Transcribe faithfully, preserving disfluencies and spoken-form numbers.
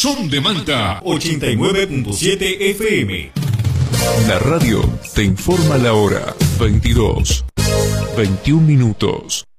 Son de Manta ochenta y nueve punto siete F M. La radio te informa la hora. veintidós, veintiún minutos.